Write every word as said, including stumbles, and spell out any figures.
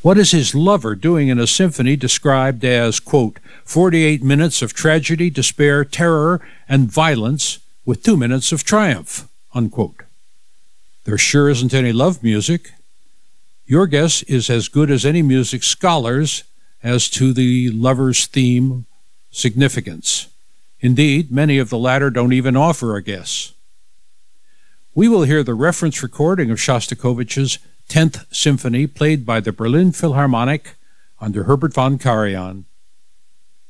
What is his lover doing in a symphony described as, quote, forty-eight minutes of tragedy, despair, terror, and violence with two minutes of triumph, unquote? There sure isn't any love music. Your guess is as good as any music scholar's as to the lover's theme significance. Indeed, many of the latter don't even offer a guess. We will hear the reference recording of Shostakovich's tenth Symphony played by the Berlin Philharmonic under Herbert von Karajan.